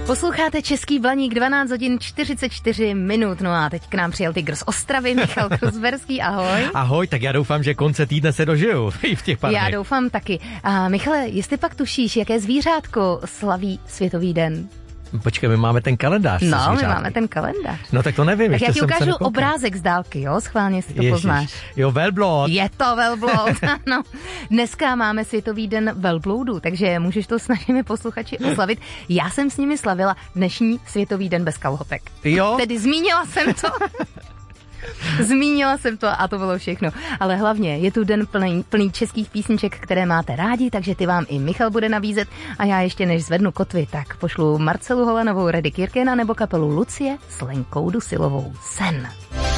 Posloucháte Český Blaník, 12 hodin 44 minut. No a teď k nám přijel tygr z Ostravy, Michal Kruzberský, ahoj. Ahoj, tak já doufám, že konce týdne se dožiju i v těch pár dnech. Já doufám taky. A Michale, jestli pak tušíš, jaké zvířátko slaví Světový den? Počkej, my máme ten kalendář. No, my máme ten kalendář. No tak to nevím. Tak já ti ukážu obrázek z dálky, jo, schválně si to poznáš. Jo, velbloud. Je to velbloud, ano. Dneska máme Světový den velbloudu, takže můžeš to s našimi posluchači oslavit. Já jsem s nimi slavila dnešní Světový den bez kalhotek. Jo? Tedy zmínila jsem to. Zmínila jsem to a to bylo všechno. Ale hlavně je tu den plný českých písniček, které máte rádi, takže ty vám i Michal bude nabízet. A já ještě než zvednu kotvy, tak pošlu Marcelu Holanovou, Redy Kirkena nebo kapelu Lucie s Lenkou Dusilovou. Sen.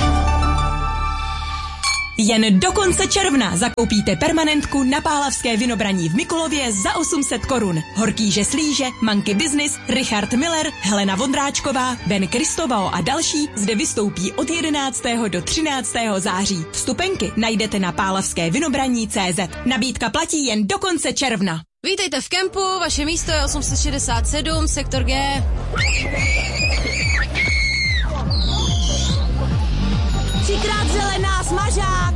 Jen do konce června zakoupíte permanentku na Pálavské Vinobraní v Mikulově za 800 korun. Horkýže Slíže, Monkey Business, Richard Miller, Helena Vondráčková, Ben Kristovao a další zde vystoupí od 11. do 13. září. Vstupenky najdete na pálavskévinobraní.cz. Nabídka platí jen do konce června. Vítejte v kempu, vaše místo je 867, sektor G. Třikrát zelená, smažák!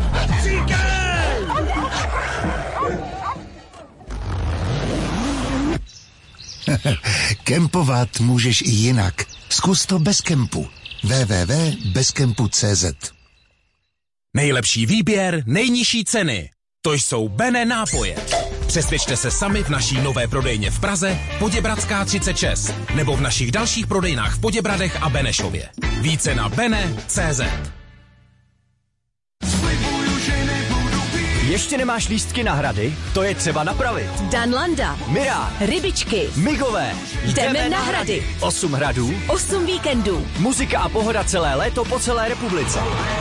Kempovat můžeš i jinak. Zkus to bez kempu. www.bezkempu.cz. Nejlepší výběr, nejnižší ceny. To jsou Bene nápoje. Přesvědčte se sami v naší nové prodejně v Praze, Poděbradská 36, nebo v našich dalších prodejnách v Poděbradech a Benešově. Více na bene.cz. Ještě nemáš lístky na hrady? To je třeba napravit. Danlanda, Mira, Rybičky, Migové. Jdeme na hrady. 8 hradů, 8 víkendů. muzika a pohoda celé léto po celé republice.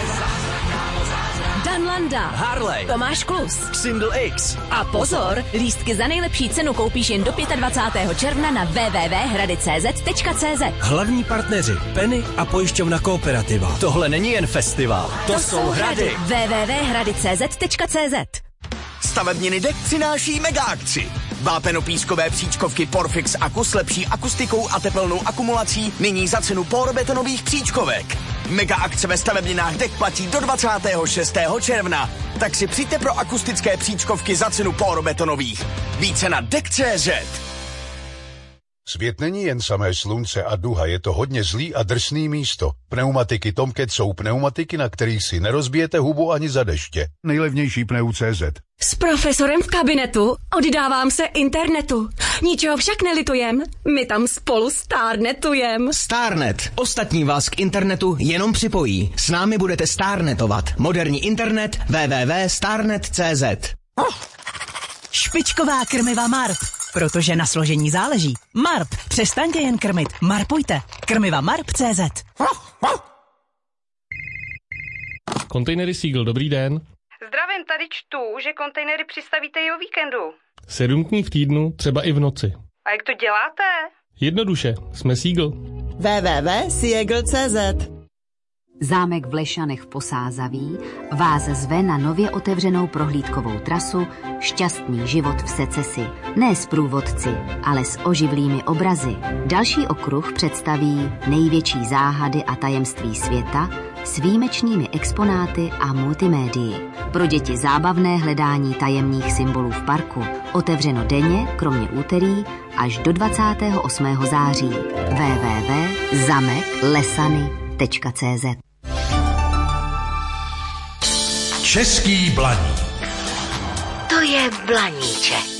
Danlanda, Harley, Tomáš Klus, Xindl X. A pozor, lístky za nejlepší cenu koupíš jen do 25. června na www.hrady.cz. Hlavní partneři Penny a pojišťovna Kooperativa. Tohle není jen festival, to jsou hrady. www.hrady.cz. Stavebniny DEK přináší mega akci. Vápenopískové příčkovky Porfix Aku s lepší akustikou a tepelnou akumulací nyní za cenu porbetonových příčkovek. Mega akce ve stavebninách DEK platí do 26. června. Tak si přijďte pro akustické příčkovky za cenu porbetonových. Více na DEK.cz. Svět není jen samé slunce a duha, je to hodně zlý a drsný místo. Pneumatiky Tomcat jsou pneumatiky, na kterých si nerozbijete hubu ani za deště. Nejlevnější pneu.cz. S profesorem v kabinetu oddávám se internetu. Ničeho však nelitujem, my tam spolu stárnetujem. Starnet. Ostatní vás k internetu jenom připojí. S námi budete starnetovat. Moderní internet www.starnet.cz. Špičková krmiva Marp. Protože na složení záleží. Marp. Přestaňte jen krmit. Marpujte. Krmiva Marp.cz. Kontejnery Seagull, dobrý den. Zdravím, tady čtu, že kontejnery přistavíte i o víkendu. 7 dní v týdnu, třeba i v noci. A jak to děláte? Jednoduše, jsme Seagull. www.seagull.cz. Zámek v Lešanech v Posázaví vás zve na nově otevřenou prohlídkovou trasu Šťastný život v secesi. Ne s průvodci, ale s oživlými obrazy. Další okruh představí největší záhady a tajemství světa s výjimečnými exponáty a multimédii. Pro děti zábavné hledání tajemných symbolů v parku. Otevřeno denně, kromě úterý, až do 28. září. www.zameklesany.cz. Český Blaník. To je Blaníček.